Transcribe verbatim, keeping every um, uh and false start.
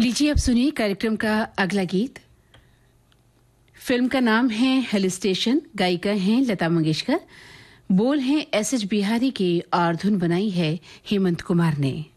लीजिए अब सुनिए कार्यक्रम का अगला गीत। फिल्म का नाम है हिल स्टेशन, गायिका हैं लता मंगेशकर, बोल हैं एस एच बिहारी के और धुन बनाई है हेमंत कुमार ने।